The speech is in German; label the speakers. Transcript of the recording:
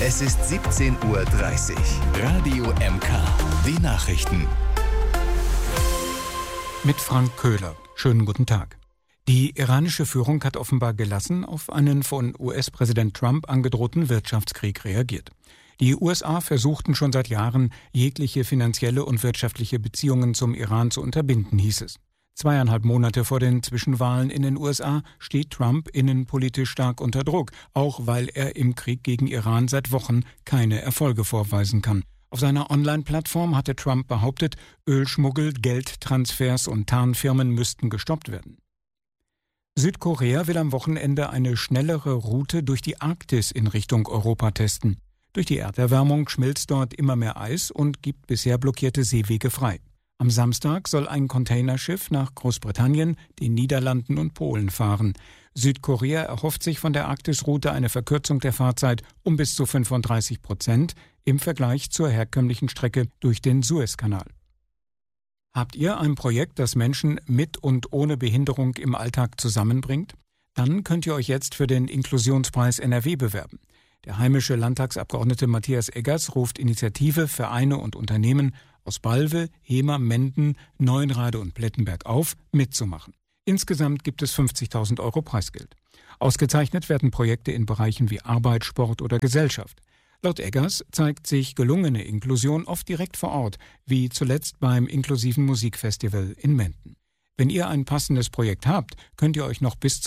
Speaker 1: Es ist 17:30 Uhr. Radio MK. Die Nachrichten.
Speaker 2: Mit Frank Köhler. Schönen guten Tag. Die iranische Führung hat offenbar gelassen auf einen von US-Präsident Trump angedrohten Wirtschaftskrieg reagiert. Die USA versuchten schon seit Jahren, jegliche finanzielle und wirtschaftliche Beziehungen zum Iran zu unterbinden, hieß es. 2,5 Monate vor den Zwischenwahlen in den USA steht Trump innenpolitisch stark unter Druck, auch weil er im Krieg gegen Iran seit Wochen keine Erfolge vorweisen kann. Auf seiner Online-Plattform hatte Trump behauptet, Ölschmuggel, Geldtransfers und Tarnfirmen müssten gestoppt werden. Südkorea will am Wochenende eine schnellere Route durch die Arktis in Richtung Europa testen. Durch die Erderwärmung schmilzt dort immer mehr Eis und gibt bisher blockierte Seewege frei. Am Samstag soll ein Containerschiff nach Großbritannien, den Niederlanden und Polen fahren. Südkorea erhofft sich von der Arktisroute eine Verkürzung der Fahrzeit um bis zu 35% im Vergleich zur herkömmlichen Strecke durch den Suezkanal. Habt ihr ein Projekt, das Menschen mit und ohne Behinderung im Alltag zusammenbringt? Dann könnt ihr euch jetzt für den Inklusionspreis NRW bewerben. Der heimische Landtagsabgeordnete Matthias Eggers ruft Initiative, Vereine und Unternehmen aus Balve, Hemer, Menden, Neuenrade und Plettenberg auf, mitzumachen. Insgesamt gibt es 50.000 € Preisgeld. Ausgezeichnet werden Projekte in Bereichen wie Arbeit, Sport oder Gesellschaft. Laut Eggers zeigt sich gelungene Inklusion oft direkt vor Ort, wie zuletzt beim inklusiven Musikfestival in Menden. Wenn ihr ein passendes Projekt habt, könnt ihr euch noch bis